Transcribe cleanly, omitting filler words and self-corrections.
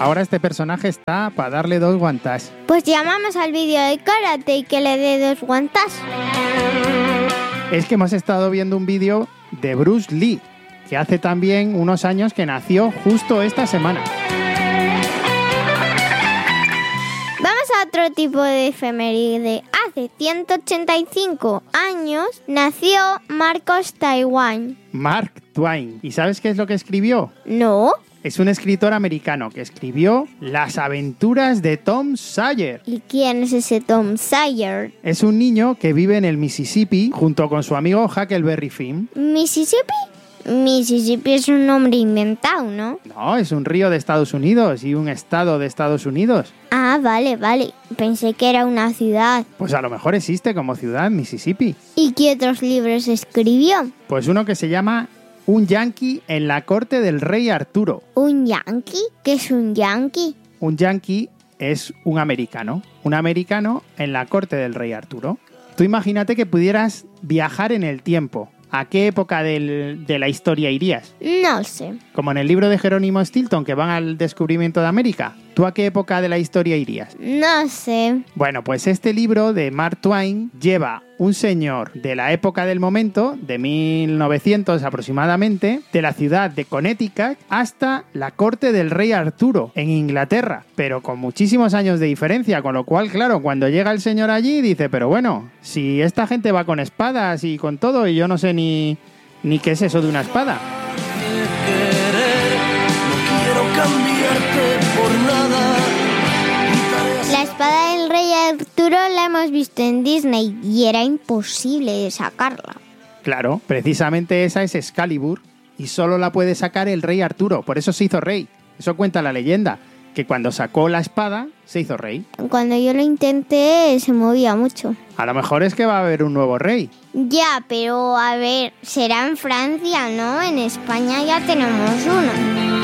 Ahora este personaje está para darle 2 guantas. Pues llamamos al vídeo de karate y que le dé 2 guantas. Es que hemos estado viendo un vídeo de Bruce Lee, que hace también unos años que nació justo esta semana. Vamos a otro tipo de efeméride. Hace 185 años nació Marcos Twain. Mark Twain. ¿Y sabes qué es lo que escribió? ¿No? Es un escritor americano que escribió Las aventuras de Tom Sawyer. ¿Y quién es ese Tom Sawyer? Es un niño que vive en el Mississippi junto con su amigo Huckleberry Finn. ¿Mississippi? Mississippi es un nombre inventado, ¿no? No, es un río de Estados Unidos y un estado de Estados Unidos. Ah, vale. Pensé que era una ciudad. Pues a lo mejor existe como ciudad Mississippi. ¿Y qué otros libros escribió? Pues uno que se llama Un yankee en la corte del rey Arturo. ¿Un yankee? ¿Qué es un yankee? Un yankee es un americano en la corte del rey Arturo. Tú imagínate que pudieras viajar en el tiempo. ¿A qué época de la historia irías? No sé. Como en el libro de Jerónimo Stilton, que van al descubrimiento de América. ¿Tú a qué época de la historia irías? No sé. Bueno, pues este libro de Mark Twain lleva un señor de la época del momento, de 1900 aproximadamente, de la ciudad de Connecticut hasta la corte del rey Arturo, en Inglaterra, pero con muchísimos años de diferencia, con lo cual, claro, cuando llega el señor allí dice, pero bueno, si esta gente va con espadas y con todo y yo no sé ni qué es eso de una espada. La espada del rey Arturo la hemos visto en Disney y era imposible de sacarla. Claro, precisamente esa es Excalibur y solo la puede sacar el rey Arturo, por eso se hizo rey. Eso cuenta la leyenda, que cuando sacó la espada se hizo rey. Cuando yo lo intenté se movía mucho. A lo mejor es que va a haber un nuevo rey. Ya, pero a ver, será en Francia, ¿no? En España ya tenemos uno.